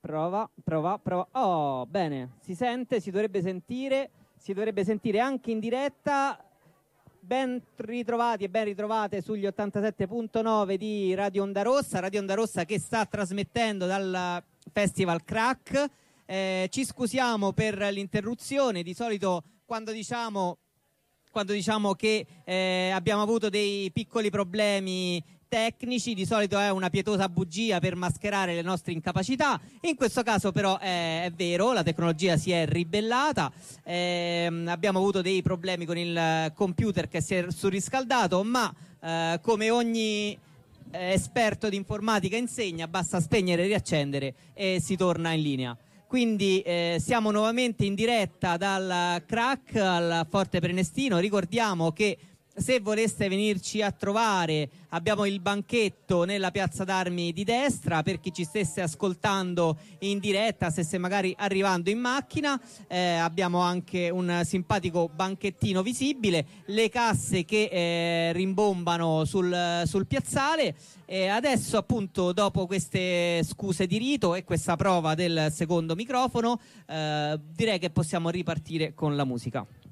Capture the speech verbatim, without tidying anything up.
Prova, prova, prova. Oh, bene, si sente, si dovrebbe sentire, si dovrebbe sentire anche in diretta. Ben ritrovati e ben ritrovate sugli ottantasette virgola nove di Radio Onda Rossa, Radio Onda Rossa che sta trasmettendo dal Festival Crack. Eh, ci scusiamo per l'interruzione, di solito quando diciamo, quando diciamo che eh, abbiamo avuto dei piccoli problemi tecnici, di solito è una pietosa bugia per mascherare le nostre incapacità. In questo caso però è, è vero, la tecnologia si è ribellata, eh, abbiamo avuto dei problemi con il computer che si è surriscaldato, ma eh, come ogni eh, esperto di informatica insegna, basta spegnere e riaccendere e si torna in linea. Quindi eh, siamo nuovamente in diretta dal Crack al Forte Prenestino. Ricordiamo che se voleste venirci a trovare abbiamo il banchetto nella piazza d'armi di destra per chi ci stesse ascoltando in diretta, stesse magari arrivando in macchina. Eh, abbiamo anche un simpatico banchettino visibile, le casse che eh, rimbombano sul, sul piazzale. E adesso, appunto, dopo queste scuse di rito e questa prova del secondo microfono, eh, direi che possiamo ripartire con la musica.